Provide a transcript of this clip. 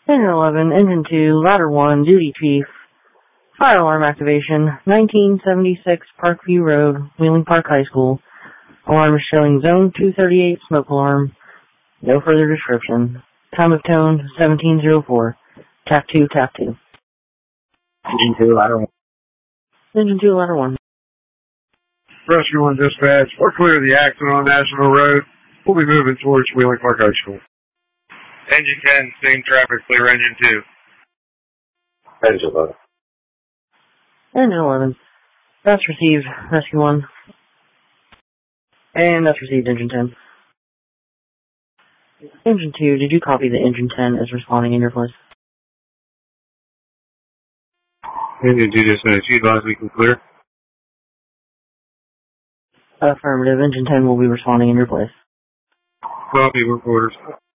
Engine 11, Engine 2, Ladder 1, Duty Chief. Fire alarm activation, 1976 Parkview Road, Wheeling Park High School. Alarm is showing Zone 238 smoke alarm. No further description. Time of tone, 1704. Tap 2, tap 2. Engine 2, Ladder 1. Engine 2, Ladder 1. Rescue 1 dispatch, we're clear of the accident on National Road. We'll be moving towards Wheeling Park High School. Engine 10, seeing traffic, clear Engine 2. Engine 11. Engine 11. That's received, Rescue 1. And that's received, Engine 10. Engine 2, did you copy that Engine 10 is responding in your place? Engine 2 dispatch, you advise we can clear? Affirmative, Engine 10 will be responding in your place. Copy, work orders.